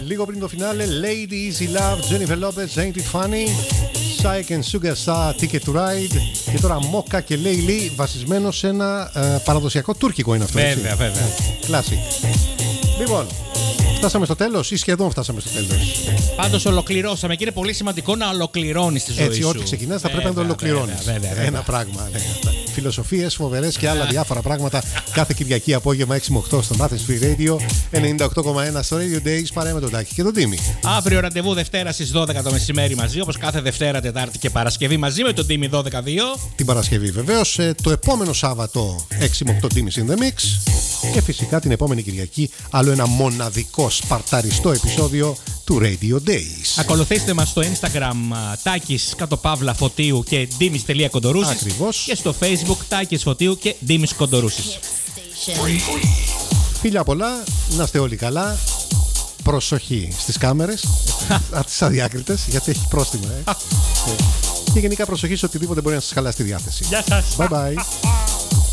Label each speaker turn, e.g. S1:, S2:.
S1: Λίγο πριν το φινάλε, Lady Easy Love, Jennifer Lopez, Ain't It Funny, Psych and Sugar Star, Ticket to Ride. Και τώρα Mokka και Layli, βασισμένο σε ένα παραδοσιακό τουρκικό είναι αυτό.
S2: Βέβαια, βέβαια.
S1: Κλάση. Λοιπόν, φτάσαμε στο τέλος ή σχεδόν φτάσαμε στο τέλος.
S2: Πάντως ολοκληρώσαμε και είναι πολύ σημαντικό να ολοκληρώνεις τη ζωή
S1: έτσι,
S2: σου.
S1: ό,τι ξεκινάς θα πρέπει να το ολοκληρώνεις. Ένα πράγμα. Φιλοσοφίες φοβερές και άλλα διάφορα πράγματα κάθε Κυριακή απόγευμα 6 με 8 στο Athens Free Radio 98,1 στο Radio Days παρέα με τον Τάκη και τον Τίμη.
S2: Αύριο ραντεβού Δευτέρα στις 12 το μεσημέρι μαζί, όπως κάθε Δευτέρα, Τετάρτη και Παρασκευή μαζί με τον Τίμη 12-2.
S1: Την Παρασκευή βεβαίως, το επόμενο Σάββατο 6 με 8 Τίμης in the Mix. Και φυσικά την επόμενη Κυριακή άλλο ένα μοναδικό σπαρταριστό επεισόδιο του Radio Days.
S2: Ακολουθήστε μας στο Instagram Τάκης _Φωτίου και Ντίμης.Κοντορούσης.
S1: Ακριβώς.
S2: Και στο Facebook Τάκης Φωτίου και Ντίμης Κοντορούσης.
S1: Φίλια πολλά, να είστε όλοι καλά. Προσοχή στις κάμερες, τις αδιάκριτες, γιατί έχει πρόστιμα. Και γενικά προσοχή σε οτιδήποτε μπορεί να σας χαλάσει τη διάθεση.
S2: Γεια σας.
S1: Bye bye.